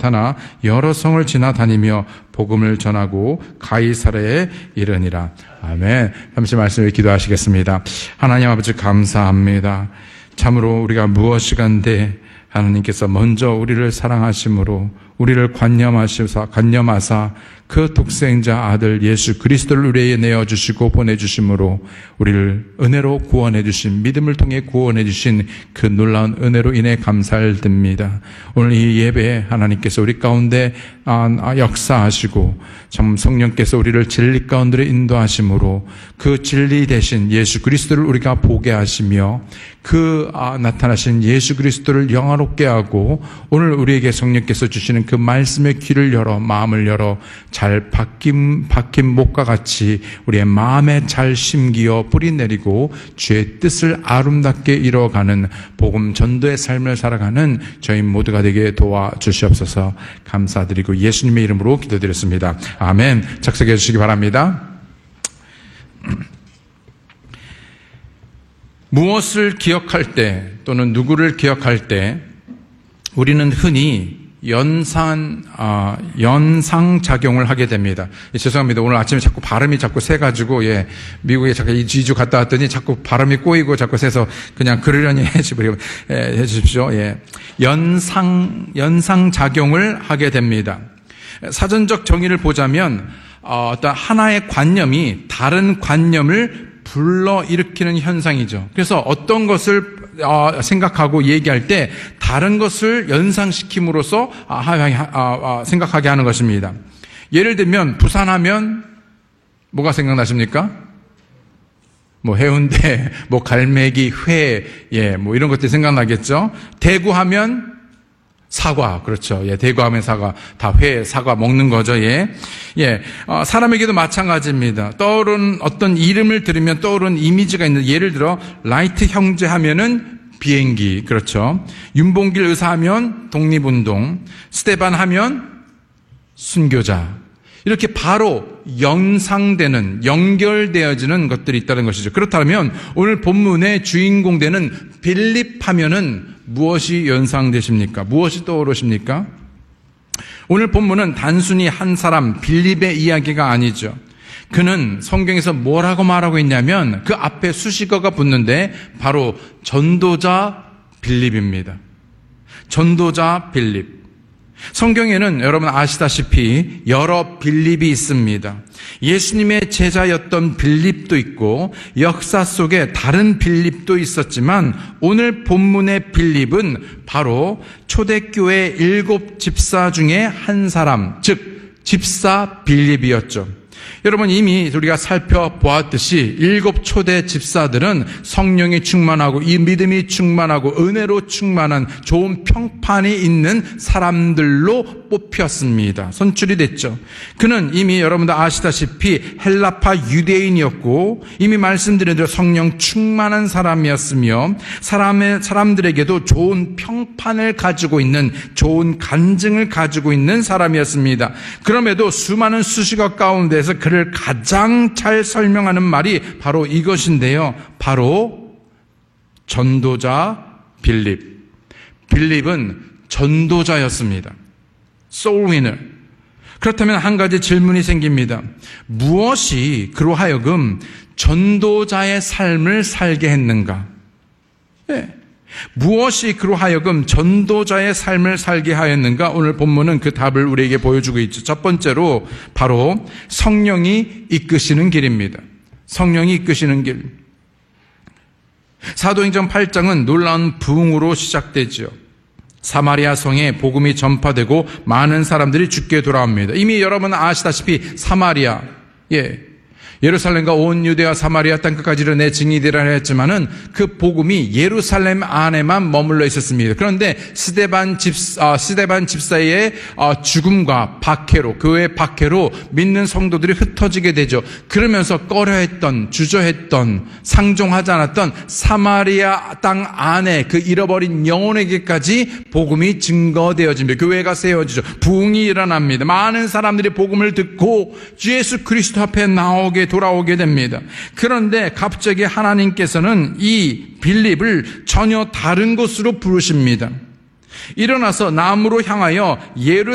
나타나 여러 성을 지나다니며 복음을 전하고 가이사랴에 이르니라. 아멘. 잠시 말씀을 기도하시겠습니다. 하나님 아버지 감사합니다. 참으로 우리가 무엇이간데 하나님께서 먼저 우리를 사랑하심으로 우리를 관념하사 그 독생자 아들 예수 그리스도를 우리에게 내어주시고 보내주심으로 우리를 은혜로 구원해 주신, 믿음을 통해 구원해 주신 그 놀라운 은혜로 인해 감사를 드립니다. 오늘 이 예배에 하나님께서 우리 가운데 역사하시고 참 성령께서 우리를 진리 가운데로 인도하심으로 그 진리 대신 예수 그리스도를 우리가 보게 하시며 그 나타나신 예수 그리스도를 영화롭게 하고 오늘 우리에게 성령께서 주시는 그 말씀의 귀를 열어 마음을 열어 잘 박힌 목과 같이 우리의 마음에 잘 심기어 뿌리 내리고 주의 뜻을 아름답게 이루어가는 복음 전도의 삶을 살아가는 저희 모두가 되게 도와주시옵소서. 감사드리고 예수님의 이름으로 기도드렸습니다. 아멘. 작성해 주시기 바랍니다. 무엇을 기억할 때 또는 누구를 기억할 때 우리는 흔히 연상작용을 하게 됩니다. 죄송합니다. 오늘 아침에 자꾸 발음이 자꾸 새가지고, 미국에 자꾸 2주 갔다 왔더니 자꾸 발음이 꼬이고 자꾸 새서 그냥 그러려니 해주십시오. 연상작용을 하게 됩니다. 사전적 정의를 보자면, 어떤 하나의 관념이 다른 관념을 불러일으키는 현상이죠. 그래서 어떤 것을 생각하고 얘기할 때 다른 것을 연상시킴으로써 생각하게 하는 것입니다. 예를 들면 부산하면 뭐가 생각나십니까? 해운대, 갈매기, 회, 이런 것들이 생각나겠죠. 대구하면 사과, 그렇죠. 대구하면 사과, 다 회, 사과 먹는 거죠. 사람에게도 마찬가지입니다. 떠오르는 어떤 이름을 들으면 떠오르는 이미지가 있는, 예를 들어 라이트 형제 하면은 비행기, 그렇죠. 윤봉길 의사 하면 독립운동, 스테반 하면 순교자. 이렇게 바로 연결되어지는 것들이 있다는 것이죠. 그렇다면 오늘 본문의 주인공 되는 빌립 하면은 무엇이 연상되십니까? 무엇이 떠오르십니까? 오늘 본문은 단순히 한 사람 빌립의 이야기가 아니죠. 그는 성경에서 뭐라고 말하고 있냐면 그 앞에 수식어가 붙는데 바로 전도자 빌립입니다. 전도자 빌립. 성경에는 여러분 아시다시피 여러 빌립이 있습니다. 예수님의 제자였던 빌립도 있고 역사 속에 다른 빌립도 있었지만 오늘 본문의 빌립은 바로 초대교회 7 집사 중에 한 사람, 즉 집사 빌립이었죠. 여러분 이미 우리가 살펴보았듯이 7 초대 집사들은 성령이 충만하고 이 믿음이 충만하고 은혜로 충만한 좋은 평판이 있는 사람들로 뽑혔습니다. 선출이 됐죠. 그는 이미 여러분들 아시다시피 헬라파 유대인이었고 이미 말씀드린 대로 성령 충만한 사람이었으며 사람들에게도 좋은 평판을 가지고 있는 좋은 간증을 가지고 있는 사람이었습니다. 그럼에도 수많은 수식어 가운데서 그를 가장 잘 설명하는 말이 바로 이것인데요. 바로 전도자 빌립. 빌립은 전도자였습니다. 소울 위너. 그렇다면 한 가지 질문이 생깁니다. 무엇이 그로 하여금 전도자의 삶을 살게 했는가? 무엇이 그로 하여금 전도자의 삶을 살게 하였는가? 오늘 본문은 그 답을 우리에게 보여주고 있죠. 첫 번째로 바로 성령이 이끄시는 길입니다. 성령이 이끄시는 길. 사도행전 8장은 놀라운 부흥으로 시작되죠. 사마리아 성에 복음이 전파되고 많은 사람들이 주께 돌아옵니다. 이미 여러분 아시다시피 사마리아, 예루살렘과 온 유대와 사마리아 땅끝까지를 내 증인이 되라 했지만은 그 복음이 예루살렘 안에만 머물러 있었습니다. 그런데 스데반 집사의 죽음과 박해로, 교회 박해로 믿는 성도들이 흩어지게 되죠. 그러면서 꺼려했던, 주저했던, 상종하지 않았던 사마리아 땅 안에 그 잃어버린 영혼에게까지 복음이 증거되어집니다. 교회가 세워지죠. 부흥이 일어납니다. 많은 사람들이 복음을 듣고 주 예수 그리스도 앞에 돌아오게 됩니다. 그런데 갑자기 하나님께서는 이 빌립을 전혀 다른 곳으로 부르십니다. 일어나서 남으로 향하여